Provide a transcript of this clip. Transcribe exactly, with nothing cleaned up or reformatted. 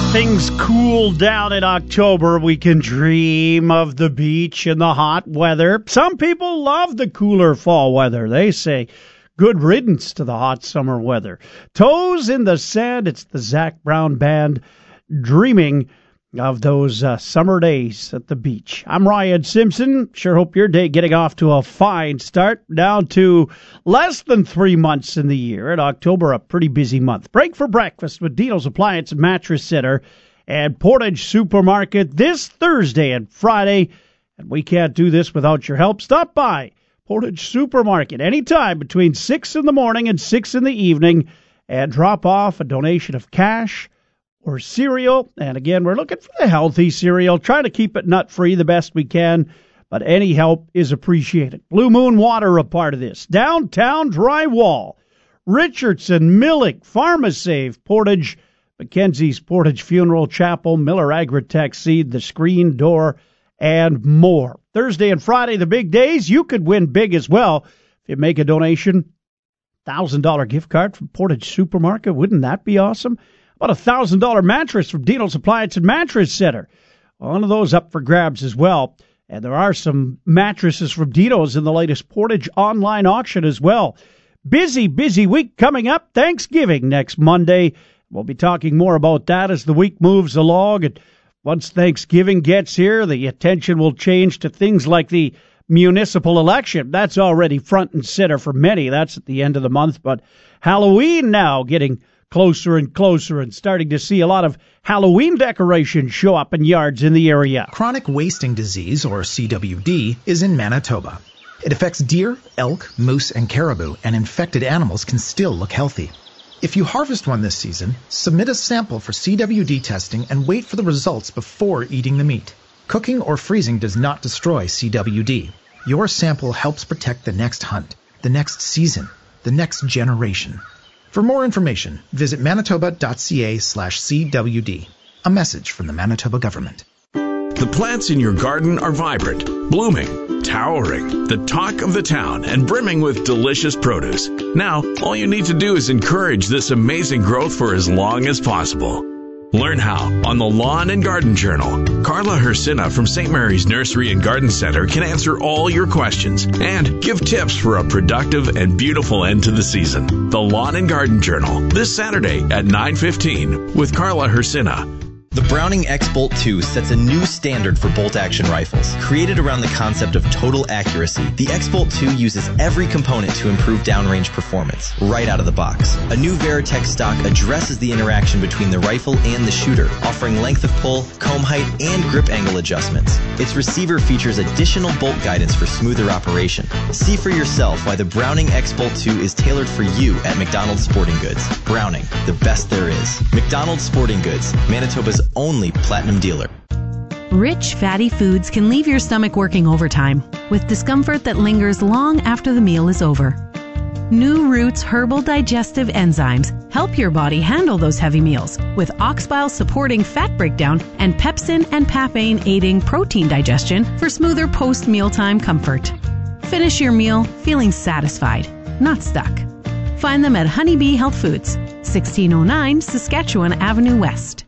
Things cool down in October. We can dream of the beach and the hot weather. Some people love the cooler fall weather. They say, good riddance to the hot summer weather. Toes in the sand. It's the Zac Brown Band dreaming of those uh, summer days at the beach. I'm Ryan Simpson. Sure hope your day getting off to a fine start. Down to less than three months in the year. In October, a pretty busy month. Break for breakfast with Dino's Appliance and Mattress Center and Portage Supermarket this Thursday and Friday. And we can't do this without your help. Stop by Portage Supermarket anytime between six in the morning and six in the evening and drop off a donation of cash or cereal. And again, we're looking for the healthy cereal. Try to keep it nut-free the best we can, but any help is appreciated. Blue Moon Water a part of this. Downtown Drywall, Richardson, Millick, PharmaSave, Portage, Mackenzie's Portage Funeral Chapel, Miller Agritech Seed, The Screen Door, and more. Thursday and Friday, the big days. You could win big as well if you make a donation. one thousand dollars gift card from Portage Supermarket. Wouldn't that be awesome? About a one thousand dollars mattress from Dino's Appliance and Mattress Center. One of those up for grabs as well. And there are some mattresses from Dino's in the latest Portage online auction as well. Busy, busy week coming up. Thanksgiving next Monday. We'll be talking more about that as the week moves along. And once Thanksgiving gets here, the attention will change to things like the municipal election. That's already front and center for many. That's at the end of the month. But Halloween now getting closer and closer, and starting to see a lot of Halloween decorations show up in yards in the area. Chronic wasting disease, or C W D, is in Manitoba. It affects deer, elk, moose, and caribou, and infected animals can still look healthy. If you harvest one this season, submit a sample for C W D testing and wait for the results before eating the meat. Cooking or freezing does not destroy C W D. Your sample helps protect the next hunt, the next season, the next generation. For more information, visit manitoba.ca slash CWD. A message from the Manitoba government. The plants in your garden are vibrant, blooming, towering, the talk of the town, and brimming with delicious produce. Now, all you need to do is encourage this amazing growth for as long as possible. Learn how on the Lawn and Garden Journal. Carla Hersina from Saint Mary's Nursery and Garden Center can answer all your questions and give tips for a productive and beautiful end to the season. The Lawn and Garden Journal, this Saturday at nine fifteen with Carla Hersina. The Browning X-Bolt two sets a new standard for bolt-action rifles. Created around the concept of total accuracy, the X-Bolt two uses every component to improve downrange performance, right out of the box. A new Veritech stock addresses the interaction between the rifle and the shooter, offering length of pull, comb height, and grip angle adjustments. Its receiver features additional bolt guidance for smoother operation. See for yourself why the Browning X-Bolt two is tailored for you at McDonald's Sporting Goods. Browning, the best there is. McDonald's Sporting Goods, Manitoba's only platinum dealer. Rich, fatty foods can leave your stomach working overtime with discomfort that lingers long after the meal is over. New Roots herbal digestive enzymes help your body handle those heavy meals with oxbile supporting fat breakdown and pepsin and papain aiding protein digestion for smoother post-mealtime comfort. Finish your meal feeling satisfied, not stuck. Find them at Honeybee Health Foods, sixteen oh nine Saskatchewan Avenue West.